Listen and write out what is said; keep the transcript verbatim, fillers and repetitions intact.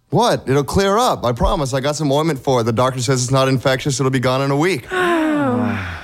What? It'll clear up. I promise. I got some ointment for it. The doctor says it's not infectious. It'll be gone in a week. Oh.